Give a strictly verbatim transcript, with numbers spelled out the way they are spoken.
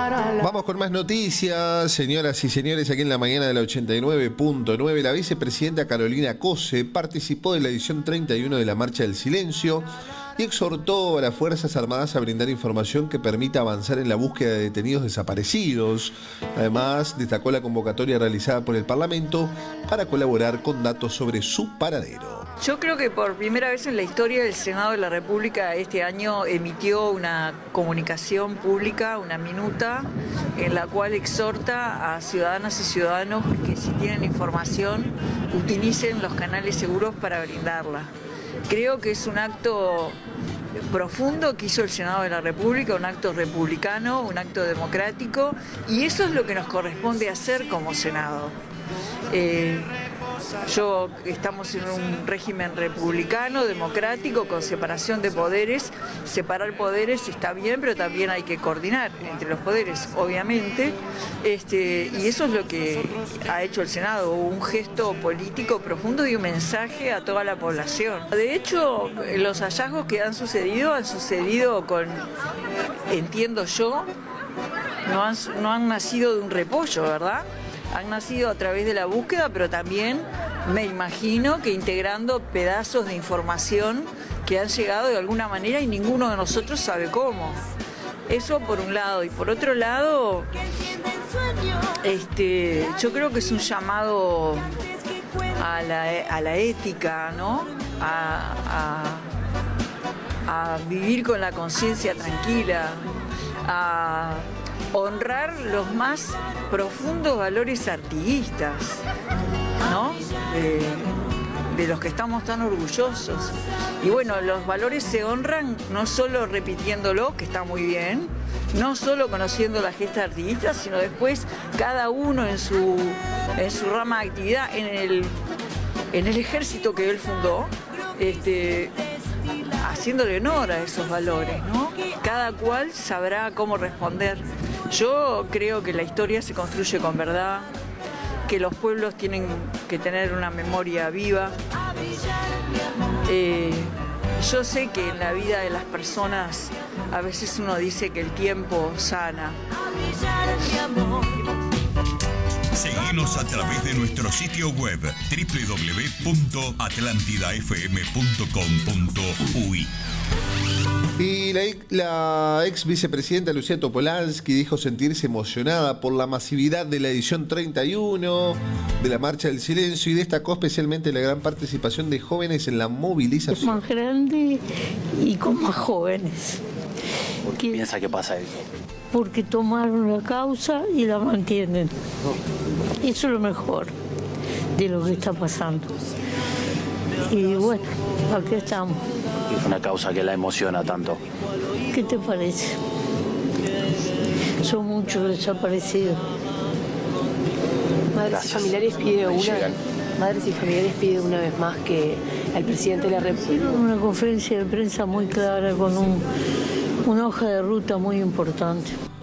Vamos con más noticias, señoras y señores, aquí en la mañana de la ochenta y nueve punto nueve. La vicepresidenta Carolina Cose participó de la edición treinta y uno de la Marcha del Silencio y exhortó a las Fuerzas Armadas a brindar información que permita avanzar en la búsqueda de detenidos desaparecidos. Además, destacó la convocatoria realizada por el Parlamento para colaborar con datos sobre su paradero. Yo creo que por primera vez en la historia el Senado de la República este año emitió una comunicación pública, una minuta, en la cual exhorta a ciudadanas y ciudadanos que si tienen información utilicen los canales seguros para brindarla. Creo que es un acto profundo que hizo el Senado de la República, un acto republicano, un acto democrático, y eso es lo que nos corresponde hacer como Senado. Eh, Yo estamos en un régimen republicano, democrático, con separación de poderes. Separar poderes está bien, pero también hay que coordinar entre los poderes, obviamente. Este, y eso es lo que ha hecho el Senado, un gesto político profundo y un mensaje a toda la población. De hecho, los hallazgos que han sucedido han sucedido con, entiendo yo, no han, no han nacido de un repollo, ¿verdad? Han nacido a través de la búsqueda, pero también me imagino que integrando pedazos de información que han llegado de alguna manera y ninguno de nosotros sabe cómo. Eso por un lado. Y por otro lado, este, yo creo que es un llamado a la, a la ética, ¿no? A, a, a vivir con la conciencia tranquila, a honrar los más profundos valores artiguistas, ¿no? De, de los que estamos tan orgullosos. Y bueno, los valores se honran no solo repitiéndolo, que está muy bien, no solo conociendo la gesta artiguista, sino después cada uno en su, en su rama de actividad, en el, en el ejército que él fundó, este, haciéndole honor a esos valores, ¿no? Cada cual sabrá cómo responder. Yo creo que la historia se construye con verdad, que los pueblos tienen que tener una memoria viva. Eh, yo sé que en la vida de las personas a veces uno dice que el tiempo sana. Seguinos a través de nuestro sitio web doble u doble u doble u punto atlantida f m punto com punto u y. Y la, la ex vicepresidenta Lucía Topolansky dijo sentirse emocionada por la masividad de la edición treinta y uno de la Marcha del Silencio y destacó especialmente la gran participación de jóvenes en la movilización. Es más grande y con más jóvenes. ¿Por qué piensa que pasa eso? Porque tomaron la causa y la mantienen. Eso es lo mejor de lo que está pasando. Y bueno, aquí estamos. Es una causa que la emociona tanto. ¿Qué te parece? Son muchos desaparecidos. Madres y familiares pide una, Madres y familiares pide una vez más que el presidente de la República. Una conferencia de prensa muy clara con un, una hoja de ruta muy importante.